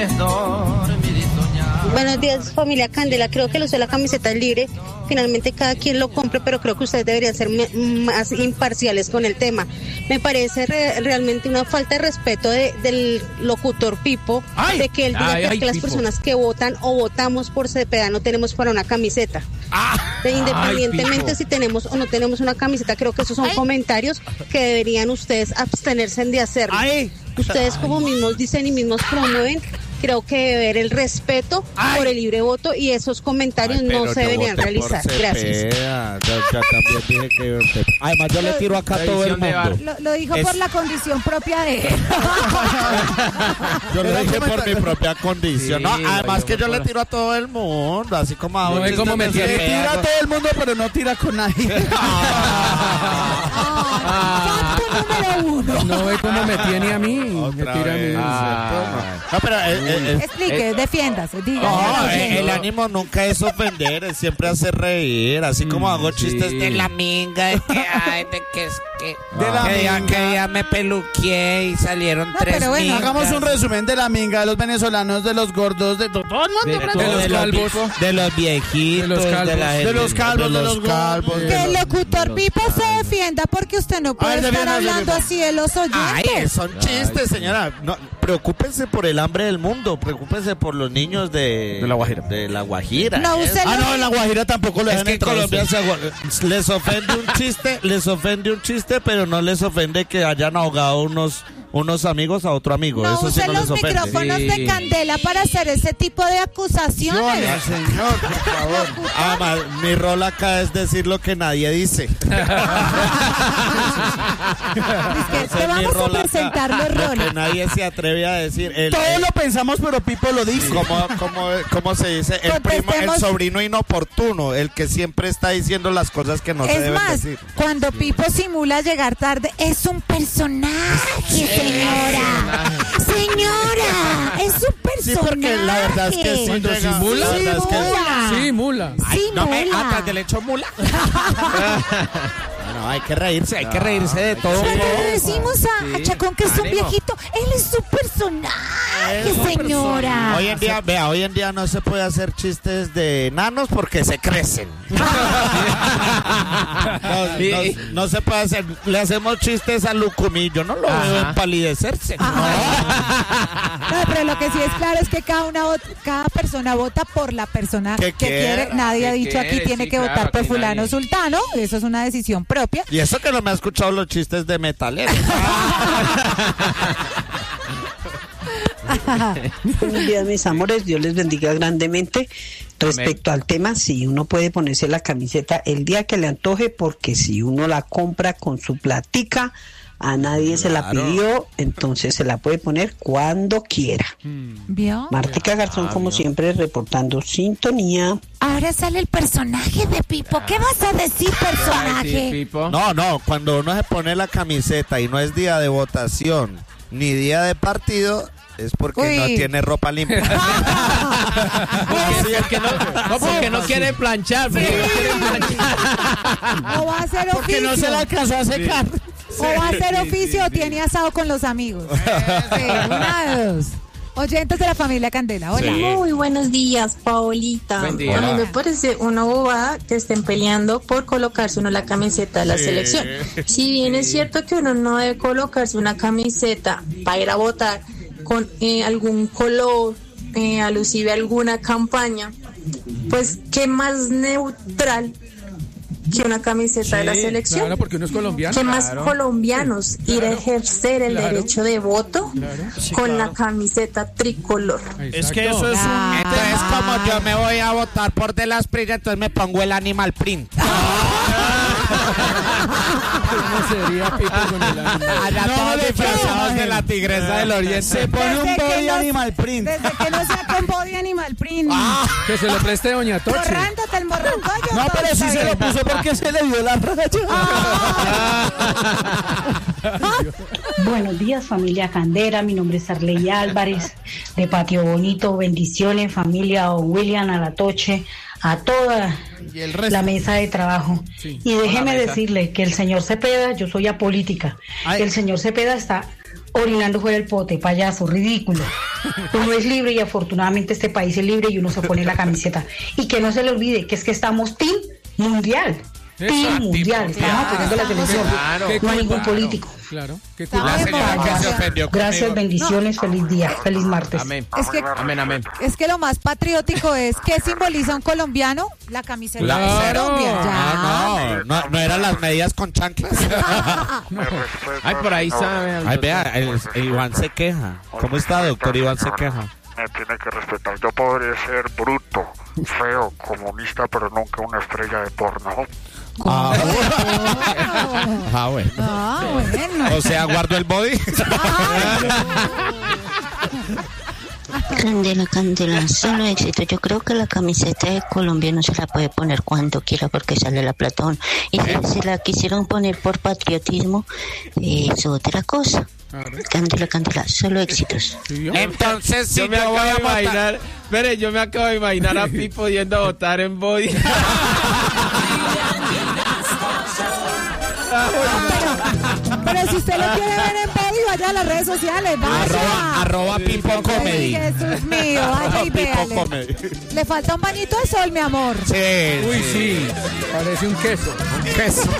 Buenos días, familia Candela. Creo que el uso de la camiseta es libre. Finalmente cada quien lo compre, pero creo que ustedes deberían ser más imparciales con el tema. Me parece realmente una falta de respeto del locutor Pipo, de que él diga que las personas que votan o votamos por Cepeda no tenemos para una camiseta. Independientemente si tenemos o no tenemos una camiseta, creo que esos son comentarios que deberían ustedes abstenerse de hacerlo. Ustedes como mismos dicen y mismos promueven, creo que debe haber el respeto por el libre voto y esos comentarios no se deberían realizar. Gracias. Yo también dije que además yo le tiro acá a todo el mundo. Lo dijo por la condición propia de él. Yo lo dije por mi propia condición. Sí, no, además que yo le tiro a todo el mundo, así como a no, como me tira a todo el mundo, pero no tira con nadie. No ve cómo me tiene a mí. Me tira a mí. No, pero explique, defiéndase, diga. No, el ánimo nunca es ofender, es siempre hacer reír, así como hago chistes de la minga, de que ya me peluqué y salieron tres mingas. Hagamos un resumen de la minga, de los venezolanos, de los gordos, de todo el mundo, de los calvos, de los viejitos, de los calvos. Que el locutor Pipo se defienda porque usted no puede estar hablando así de los oyentes. Son chistes, señora. No, preocúpense por el hambre del mundo, preocúpense por los niños de La Guajira. En La Guajira tampoco le dejan entrar. Es que en Colombia les ofende un chiste, pero no les ofende que hayan ahogado unos amigos a otro amigo. No eso sí usen no les los ofende. micrófonos de Candela para hacer ese tipo de acusaciones. Señor, por favor. Además, mi rol acá es decir lo que nadie dice. Es que te vamos a presentar los roles. Que nadie se atreve a decir. Todos lo pensamos, pero Pipo lo dice. ¿Cómo se dice? El sobrino inoportuno, el que siempre está diciendo las cosas que no se deben decir. Es más, cuando Pipo simula llegar tarde, es un personaje. Señora, es un personaje. Sí, porque la verdad es que cuando simula. Simula. No me atas del hecho mula. No, hay que reírse de todo. Cuando le decimos a Chacón que es un viejito, él es un personaje, señora. Hoy en día no se puede hacer chistes de enanos porque se crecen. No se puede hacer. Le hacemos chistes a Lucumillo, no lo veo empalidecerse. No, pero lo que sí es claro es que cada persona vota por la persona que quiere. Nadie ha dicho aquí tiene que votar por fulano sultano. Eso es una decisión propia. Y eso que no me ha escuchado los chistes de metaleros. Buenos días, mis amores, Dios les bendiga grandemente. Respecto al tema, sí, uno puede ponerse la camiseta el día que le antoje, porque si uno la compra con su platica, a nadie se la pidió, entonces se la puede poner cuando quiera. ¿Vio? Martica Garzón, como siempre, reportando sintonía. Ahora sale el personaje de Pipo. ¿Qué vas a decir, personaje? No, cuando uno se pone la camiseta y no es día de votación ni día de partido, es porque no tiene ropa limpia. Porque no quiere planchar. O va a hacer oficio. Porque no se la alcanzó a secar. O va a hacer oficio o tiene asado con los amigos. Una de dos. Oyentes de la familia Candela, hola. Muy buenos días, Paolita. Buen día. A mí me parece una bobada que estén peleando por colocarse uno la camiseta de la selección. Si bien es cierto que uno no debe colocarse una camiseta para ir a votar con algún color alusive a alguna campaña, pues qué más neutral que una camiseta de la selección. Claro, porque uno es colombiano. ¿Qué más colombianos ir a ejercer el derecho de voto con la camiseta tricolor? Exacto. Es que eso es entonces, como yo me voy a votar por De las Prillas, entonces me pongo el animal print. ¿Cómo sería Pipo con el animal? Allá todos disfrazados de la tigresa del oriente. Se pone un body animal print. Desde que no sea con body animal print. Que se lo preste doña Tochi. Borrándote el morrongoyo. No, pero sí se lo puso porque se le vio la raya. Buenos días, familia Candera. Mi nombre es Arley Álvarez, de Patio Bonito. Bendiciones, familia Don William, a la Toche, a toda la mesa de trabajo. Sí. Y déjeme decirle que el señor Cepeda, yo soy apolítica, el señor Cepeda está orinando fuera del pote, payaso, ridículo. Uno es libre y afortunadamente este país es libre y uno se pone la camiseta. Y que no se le olvide que es que estamos team mundial. Team mundial, estamos apoyando la televisión. Claro, no hay ningún político. Claro. Gracias, bendiciones, feliz día, feliz martes. Amén. Amén. Es que lo más patriótico es ¿qué simboliza un colombiano? La camiseta de Colombia. No eran las medidas con chanclas. Ay, por ahí sabe. Ay, vea, el Iván se queja. ¿Cómo está, doctor Iván se queja? Me tiene que respetar. Yo podría ser bruto, feo, comunista, pero nunca una estrella de porno. Bueno. O sea, guardo el body. Candela, solo éxito. Yo creo que la camiseta de Colombia no se la puede poner cuando quiera porque sale la Platón. Y si se la quisieron poner por patriotismo, es otra cosa. Candela, solo éxitos. Entonces, si yo me acabo de imaginar, yo me acabo de imaginar a Pipo yendo a votar en body. Pero si usted lo quiere ver en body, vaya a las redes sociales, vaya. Arroba Pipo Comedy. Jesús mío, vaya y véale. Le falta un bañito de sol, mi amor. Sí. Uy, sí. Parece un queso.